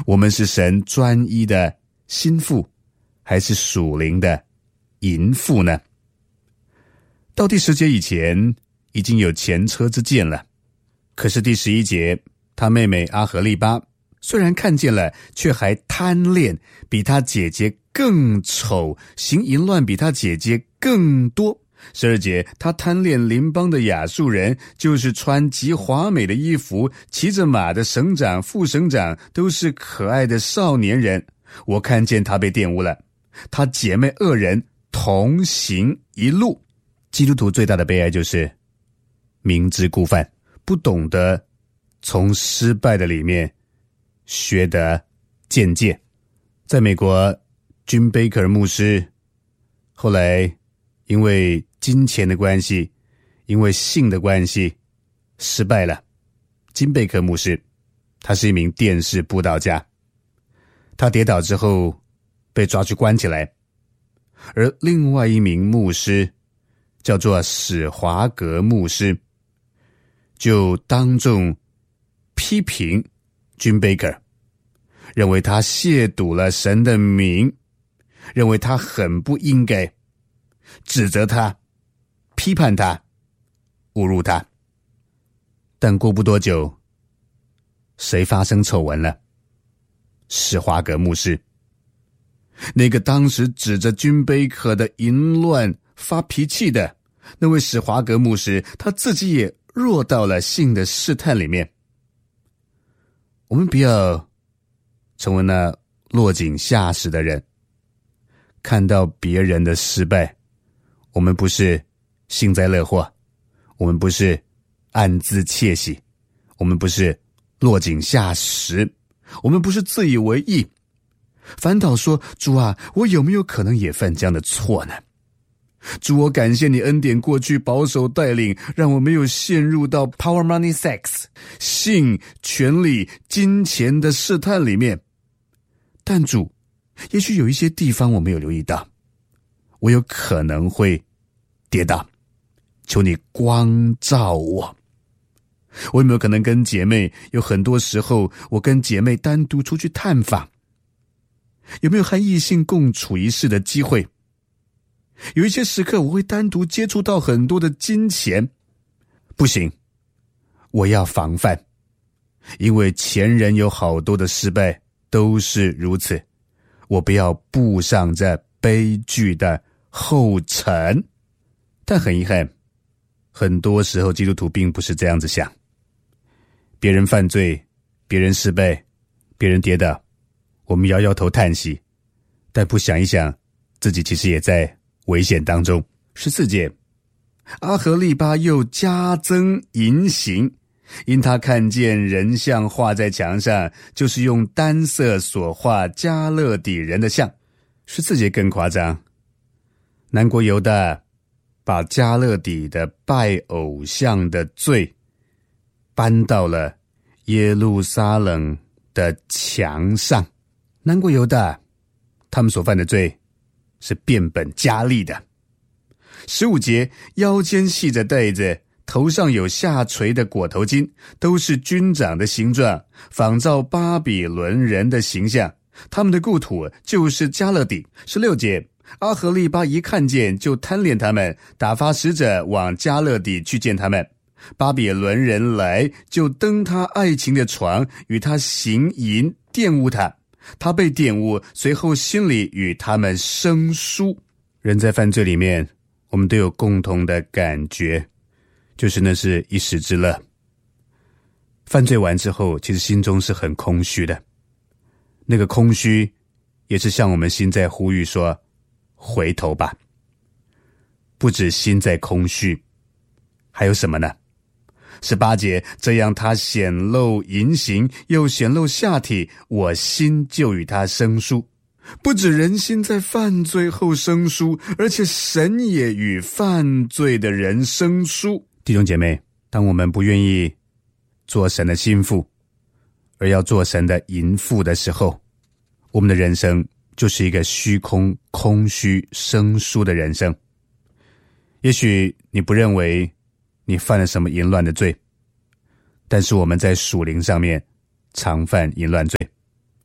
我们是神专一的心腹，还是属灵的淫妇呢？到第10节以前已经有前车之鉴了，可是第11节，他妹妹阿合利巴虽然看见了，却还贪恋比他姐姐更丑，行淫乱比他姐姐更多。12节，他贪恋邻邦的亚述人，就是穿极华美的衣服，骑着马的省长、副省长都是可爱的少年人。我看见他被玷污了，他姐妹2人同行一路。基督徒最大的悲哀就是明知故犯，不懂得从失败的里面学得见解。在美国，君贝克尔牧师后来因为金钱的关系，因为性的关系失败了。金贝克牧师他是一名电视布道家，他跌倒之后被抓去关起来，而另外一名牧师叫做史华格牧师，就当众批评君贝克尔，认为他亵渎了神的名，认为他很不应该，指责他，批判他，侮辱他。但过不多久，谁发生丑闻了？史华格牧师。那个当时指着君贝克的淫乱发脾气的那位史华格牧师，他自己也落到了性的试探里面。我们不要成为那落井下石的人，看到别人的失败，我们不是幸灾乐祸，我们不是暗自窃喜，我们不是落井下石，我们不是自以为意，反倒说，主啊，我有没有可能也犯这样的错呢？主，我感谢你恩典过去保守带领，让我没有陷入到 power money sex 性、权力、金钱的试探里面。但主，也许有一些地方我没有留意到，我有可能会跌倒，求你光照我。我有没有可能跟姐妹，有很多时候我跟姐妹单独出去探访，有没有和异性共处一室的机会？有一些时刻我会单独接触到很多的金钱，不行，我要防范，因为前人有好多的失败都是如此，我不要步上这悲剧的后尘。但很遗憾，很多时候基督徒并不是这样子想，别人犯罪，别人失败，别人跌倒，我们摇摇头叹息，但不想一想自己其实也在危险当中。14节，阿合利巴又加增淫行，因他看见人像画在墙上，就是用单色所画加勒底人的像。14节更夸张，南国犹大把加勒底的拜偶像的罪搬到了耶路撒冷的墙上。南国犹大他们所犯的罪是变本加厉的。15节，腰间系着带子，头上有下垂的裹头巾，都是军长的形状，仿照巴比伦人的形象，他们的故土就是加勒底。16节，阿合利巴一看见就贪恋他们，打发使者往加勒底去见他们。巴比伦人来，就登他爱情的床，与他行淫，玷污他。他被玷污，随后心里与他们生疏。人在犯罪里面，我们都有共同的感觉，就是那是一时之乐。犯罪完之后，其实心中是很空虚的，那个空虚也是向我们心在呼吁说，回头吧。不止心在空虚，还有什么呢？18节，这样他显露淫行，又显露下体，我心就与他生疏。不止人心在犯罪后生疏，而且神也与犯罪的人生疏。弟兄姐妹，当我们不愿意做神的心腹，而要做神的淫妇的时候，我们的人生就是一个虚空、空虚、生疏的人生。也许你不认为你犯了什么淫乱的罪，但是我们在属灵上面常犯淫乱罪。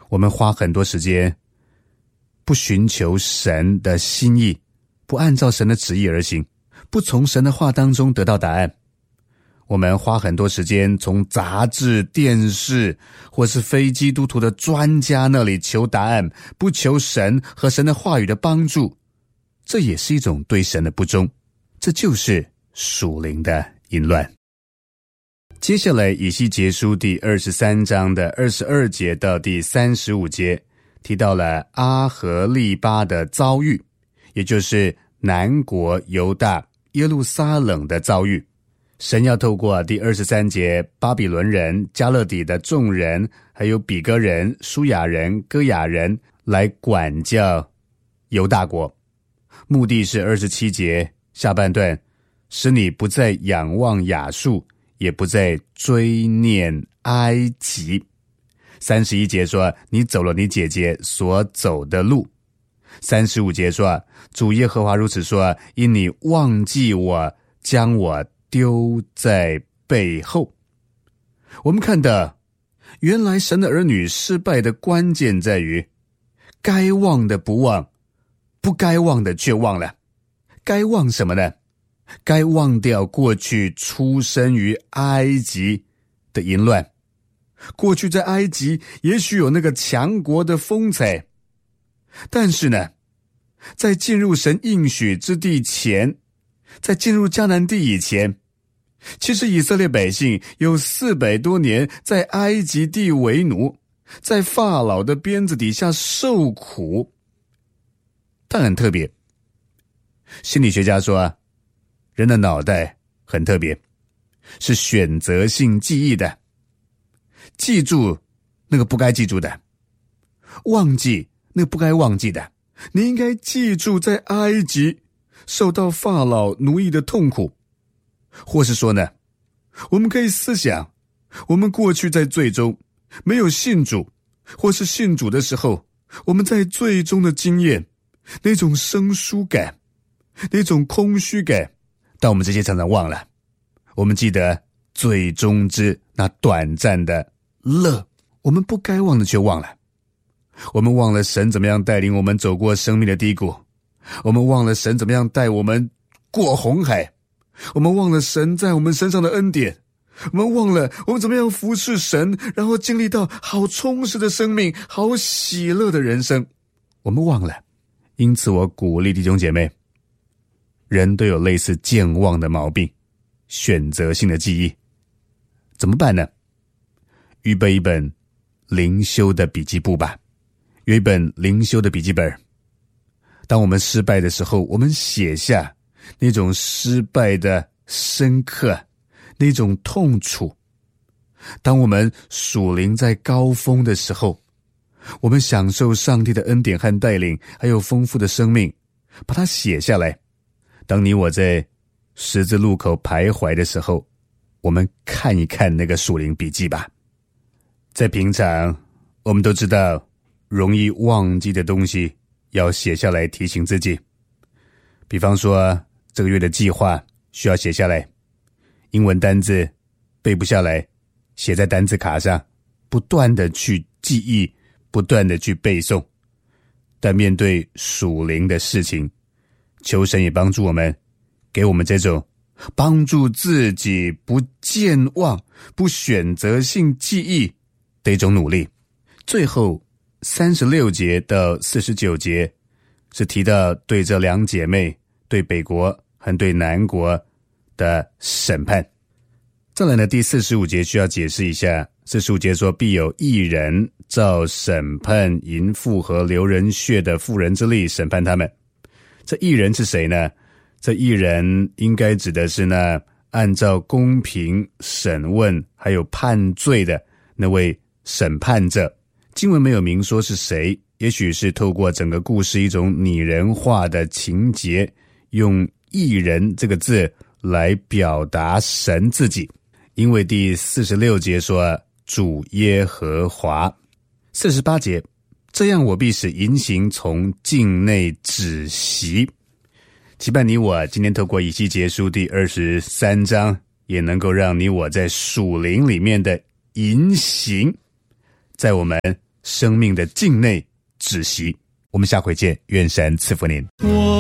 我们花很多时间不寻求神的心意，不按照神的旨意而行，不从神的话当中得到答案。我们花很多时间从杂志、电视或是非基督徒的专家那里求答案，不求神和神的话语的帮助，这也是一种对神的不忠，这就是属灵的淫乱。接下来以西结书第23章的22节到第35节提到了阿和利巴的遭遇，也就是南国犹大耶路撒冷的遭遇。神要透过第23节巴比伦人、加勒底的众人，还有比哥人、舒亚人、哥亚人来管教犹大国，目的是27节下半段，使你不再仰望亚述，也不再追念埃及。31节说，你走了你姐姐所走的路。35节说，主耶和华如此说，因你忘记我，将我丢在背后。我们看到，原来神的儿女失败的关键在于，该忘的不忘，不该忘的却忘了。该忘什么呢？该忘掉过去出生于埃及的淫乱。过去在埃及也许有那个强国的风采，但是呢，在进入神应许之地前，在进入迦南地以前，其实以色列百姓有400多年在埃及地为奴，在法老的鞭子底下受苦。但很特别，心理学家说，人的脑袋很特别，是选择性记忆的，记住那个不该记住的，忘记那个不该忘记的。你应该记住在埃及受到法老奴役的痛苦，或是说呢，我们可以思想，我们过去在罪中没有信主，或是信主的时候，我们在罪中的经验，那种生疏感，那种空虚感，但我们这些常常忘了。我们记得罪中之那短暂的乐，我们不该忘的却忘了。我们忘了神怎么样带领我们走过生命的低谷，我们忘了神怎么样带我们过红海，我们忘了神在我们身上的恩典，我们忘了我们怎么样服侍神，然后经历到好充实的生命，好喜乐的人生，我们忘了。因此我鼓励弟兄姐妹，人都有类似健忘的毛病，选择性的记忆，怎么办呢？预备一本灵修的笔记簿吧，有一本灵修的笔记本。当我们失败的时候，我们写下那种失败的深刻，那种痛楚。当我们属灵在高峰的时候，我们享受上帝的恩典和带领，还有丰富的生命，把它写下来。当你我在十字路口徘徊的时候，我们看一看那个属灵笔记吧。在平常我们都知道容易忘记的东西要写下来提醒自己，比方说这个月的计划需要写下来，英文单字背不下来，写在单字卡上，不断的去记忆，不断的去背诵。但面对属灵的事情，求神也帮助我们，给我们这种帮助自己不健忘、不选择性记忆的一种努力。最后36节到49节是提到对这两姐妹，对北国和对南国的审判。再来呢，第45节需要解释一下。45节说，必有一人照审判淫妇和流人血的妇人之例审判他们。这一人是谁呢？这一人应该指的是呢，按照公平审问还有判罪的那位审判者。经文没有明说是谁，也许是透过整个故事一种拟人化的情节，用一人这个字来表达神自己。因为第46节说主耶和华。48节，这样我必使淫行从境内止息。期盼你我今天透过以西结书第23章，也能够让你我在属灵里面的淫行，在我们生命的境内止息。我们下回见，愿神赐福您。